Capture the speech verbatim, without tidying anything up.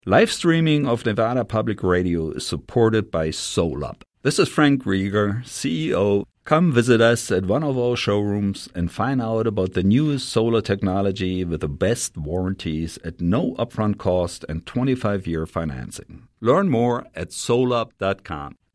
Live streaming of Nevada Public Radio is supported by SolUp. This is Frank Rieger, C E O. Come visit us at one of our showrooms and find out about the newest solar technology with the best warranties at no upfront cost and twenty-five year financing. Learn more at solup dot com.